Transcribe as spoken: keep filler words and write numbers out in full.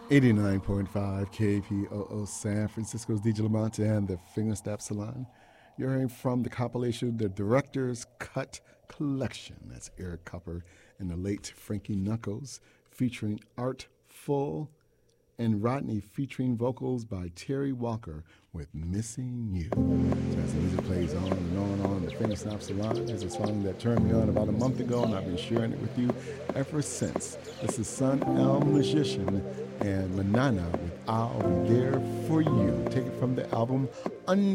eighty-nine point five K P O O San Francisco's D J Lamont and the Fingerstep Salon. You're hearing from the compilation The Director's Cut Collection. That's Eric Copper and the late Frankie Knuckles, featuring Art Full and Rodney, featuring vocals by Terry Walker with Missing You. So as the music plays on and on and on, the Fingerstep Salon is a song that turned me on about a month ago, and I've been sharing it with you ever since. This is Sun El Magician and Manana with I'll Be There For You. Take it from the album Un